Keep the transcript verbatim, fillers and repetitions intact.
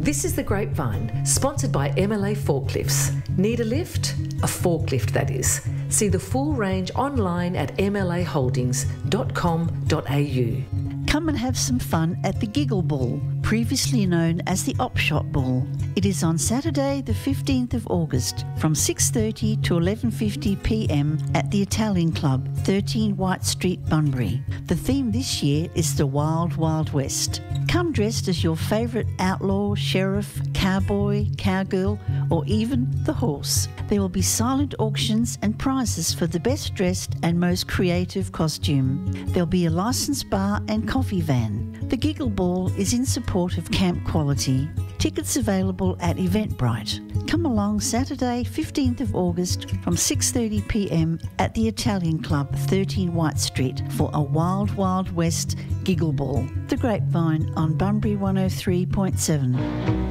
This is The Grapevine, sponsored by M L A Forklifts. Need a lift? A forklift, that is. See the full range online at m l a holdings dot com dot a u. Come and have some fun at the Giggle Ball, previously known as the Op Shop Ball. It is on Saturday the fifteenth of August from six thirty to eleven fifty p m at the Italian Club, thirteen White Street, Bunbury. The theme this year is the Wild Wild West. Come dressed as your favourite outlaw, sheriff, cowboy, cowgirl, or even the horse. There will be silent auctions and prizes for the best dressed and most creative costume. There'll be a licensed bar and coffee van. The Giggle Ball is in support of Camp Quality. Tickets available at Eventbrite. Come along Saturday, fifteenth of August from six thirty p m at the Italian Club, thirteen White Street for a Wild Wild West Giggle Ball. The Grapevine on Bunbury one oh three point seven.